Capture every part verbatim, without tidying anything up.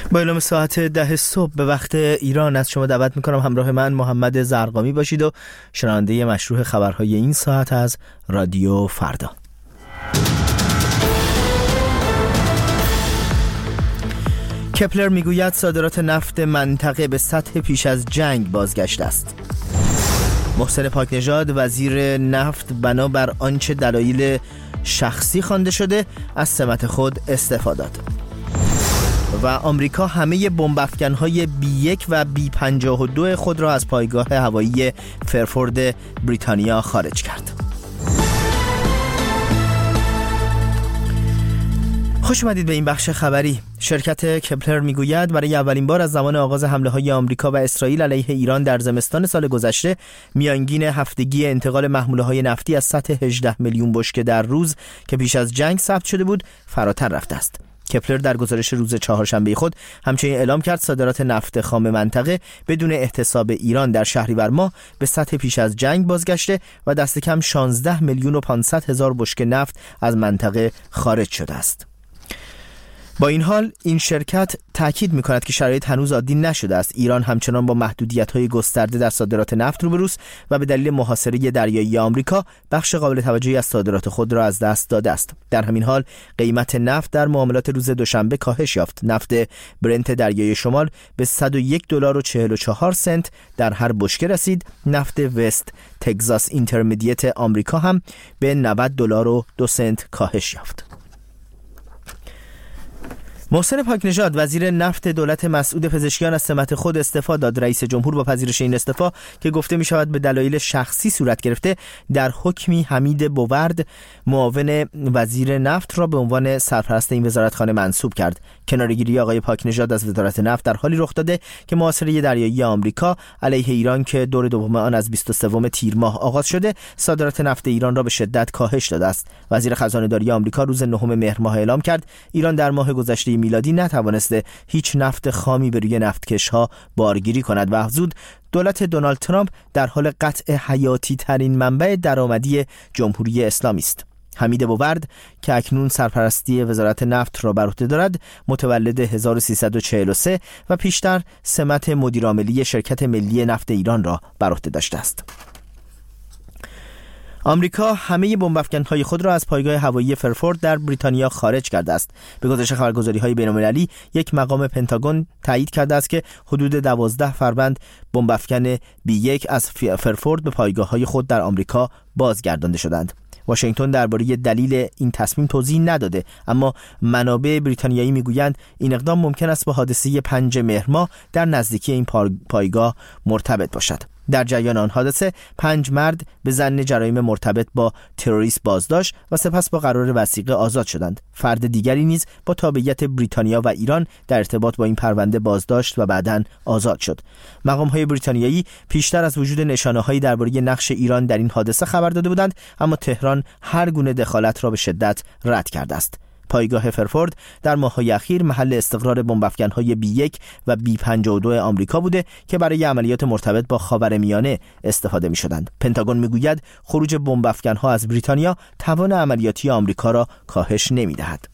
با اعلام ساعت ده صبح به وقت ایران از شما دعوت میکنم همراه من محمد زرقامی باشید و شنونده مشروع خبرهای این ساعت از رادیو فردا. کپلر میگوید صادرات نفت منطقه به سطح پیش از جنگ بازگشته است. محسن پاکنژاد وزیر نفت بنابر آنچه دلایل شخصی خوانده شده از سمت خود استعفا داد. و آمریکا همه بمب افکن‌های بی یک و بی پنجاه و دو خود را از پایگاه هوایی فرفورد بریتانیا خارج کرد. خوش اومدید به این بخش خبری. شرکت کپلر میگوید برای اولین بار از زمان آغاز حمله‌های آمریکا و اسرائیل علیه ایران در زمستان سال گذشته میانگین هفتگی انتقال محموله‌های نفتی از سطح هجده میلیون بشکه در روز که پیش از جنگ ثبت شده بود فراتر رفته است. کپلر در گزارش روز چهارشنبه خود همچنین اعلام کرد صادرات نفت خام منطقه بدون احتساب ایران در شهریور ماه به سطح پیش از جنگ بازگشته و دست کم شانزده میلیون و پانصد هزار بشکه نفت از منطقه خارج شده است. با این حال این شرکت تاکید می‌کند که شرایط هنوز عادی نشده است. ایران همچنان با محدودیت‌های گسترده در صادرات نفت روبروست و به دلیل محاصره دریایی آمریکا بخش قابل توجهی از صادرات خود را از دست داده است. در همین حال قیمت نفت در معاملات روز دوشنبه کاهش یافت. نفت برنت دریای شمال به صد و یک دلار و چهل و چهار سنت در هر بشکه رسید. نفت وست تگزاس اینترمدیت آمریکا هم به نود دلار و دو سنت کاهش یافت. محسن پاکنژاد وزیر نفت دولت مسعود پزشکیان از سمت خود استعفا داد. رئیس جمهور با پذیرش این استعفا که گفته می شود به دلایل شخصی صورت گرفته در حکمی حمید بوورد معاون وزیر نفت را به عنوان سرپرست این وزارتخانه منصوب کرد. کناره‌گیری آقای پاکنژاد از وزارت نفت در حالی رخ داده که محاصره دریایی آمریکا علیه ایران که دور دوم آن از بیست و سوم تیر ماه آغاز شده صادرات نفت ایران را به شدت کاهش داده است. وزیر خزانه‌داری آمریکا روز نهم مهر ماه اعلام کرد ایران در ماه گذشته میلادی نتوانسته هیچ نفت خامی به روی نفتکش‌ها بارگیری کند و افزود دولت دونالد ترامپ در حال قطع حیاتی ترین منبع درآمدی جمهوری اسلامی است. حمید بوورد که اکنون سرپرستی وزارت نفت را بر عهده دارد متولد هزار و سیصد و چهل و سه و پیشتر سمت مدیرعاملی شرکت ملی نفت ایران را بر عهده داشته است. آمریکا همه بمب افکن‌های خود را از پایگاه هوایی فرفورد در بریتانیا خارج کرده است. به گزارش خبرگزاری‌های بین‌المللی یک مقام پنتاگون تایید کرده است که حدود دوازده فروند بمب افکن بی یک از فرفورد به پایگاه‌های خود در آمریکا بازگردانده شدند. واشنگتن درباره دلیل این تصمیم توضیح نداده، اما منابع بریتانیایی میگویند این اقدام ممکن است با حادثه پنج مهر ماه در نزدیکی این پایگاه مرتبط باشد. در جریان آن حادثه پنج مرد به ظن جرایم مرتبط با تروریسم بازداشت و سپس با قرار وثیقه آزاد شدند. فرد دیگری نیز با تابعیت بریتانیا و ایران در ارتباط با این پرونده بازداشت و بعداً آزاد شد. مقام‌های بریتانیایی پیشتر از وجود نشانه‌هایی درباره نقش ایران در این حادثه خبر داده بودند، اما تهران هر گونه دخالت را به شدت رد کرده است. پایگاه فرفورد در ماه‌های اخیر محل استقرار بمب افکن‌های بی یک و بی پنجاه و دو آمریکا بوده که برای عملیات مرتبط با خاورمیانه استفاده می‌شدند. پنتاگون می‌گوید خروج بمب افکن‌ها از بریتانیا توان عملیاتی آمریکا را کاهش نمی‌دهد.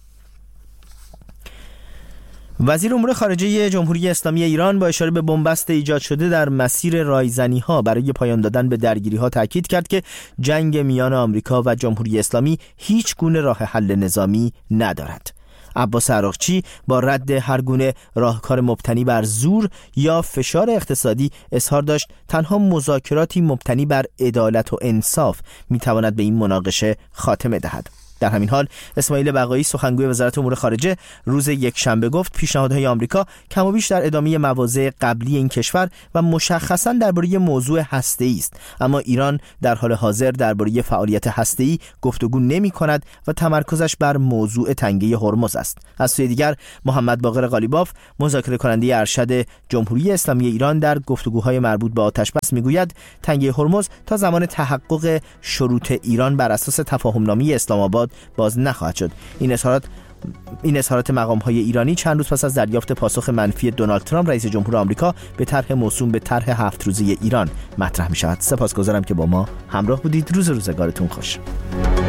وزیر امور خارجه جمهوری اسلامی ایران با اشاره به بنبست ایجاد شده در مسیر رایزنی‌ها برای پایان دادن به درگیری‌ها تاکید کرد که جنگ میان آمریکا و جمهوری اسلامی هیچ گونه راه حل نظامی ندارد. عباس عراقچی با رد هر گونه راهکار مبتنی بر زور یا فشار اقتصادی اظهار داشت تنها مذاکراتی مبتنی بر عدالت و انصاف می‌تواند به این مناقشه خاتمه دهد. در همین حال اسماعیل بقایی سخنگوی وزارت امور خارجه روز یکشنبه گفت پیشنهادهای آمریکا کم و بیش در ادامه مواضع قبلی این کشور و مشخصاً درباره موضوع هسته‌ای است، اما ایران در حال حاضر درباره فعالیت هسته‌ای گفتگو نمی‌کند و تمرکزش بر موضوع تنگه هرمز است. از سوی دیگر محمد باقر قالیباف مذاکره کننده ارشد جمهوری اسلامی ایران در گفتگوهای مربوط به آتش‌بس میگوید تنگه هرمز تا زمان تحقق شروط ایران بر اساس تفاهم‌نامه اسلام آباد باز نخواهد شد. این اظهارات این اظهارات مقام‌های ایرانی چند روز پس از دریافت پاسخ منفی دونالد ترامپ رئیس جمهور آمریکا به طرح موسوم به طرح هفت روزه ایران مطرح می‌شود. سپاسگزارم که با ما همراه بودید. روز روزگارتون خوش.